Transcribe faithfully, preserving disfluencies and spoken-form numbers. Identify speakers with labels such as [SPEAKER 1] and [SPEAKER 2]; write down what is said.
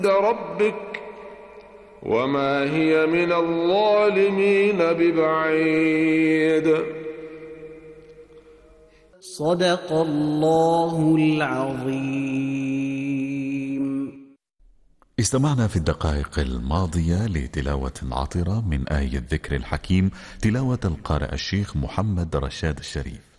[SPEAKER 1] ربك وما هي من الظالمين ببعيد.
[SPEAKER 2] صدق الله العظيم.
[SPEAKER 3] استمعنا في الدقائق الماضية لتلاوة عطرة من آية الذكر الحكيم، تلاوة القارئ الشيخ محمد رشاد الشريف.